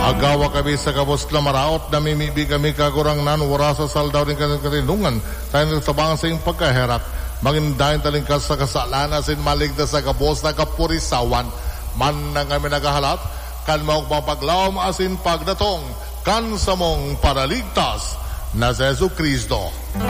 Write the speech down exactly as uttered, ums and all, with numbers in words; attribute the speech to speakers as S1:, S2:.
S1: Agawa kami sa kabos na maraot, namimibi kami kagurang nan, wara sa saldaw rin kanyang katinungan, tayo nagtabangan sa iyong pagkaherak, magindahin talingkas sa kasalanan, sin maligda sa kabos na kapurisawan, man na kami nagahalat, kan maong mapaglawam asin pagdatong, kan sa mong paraligtas na sa Jesu Kristo.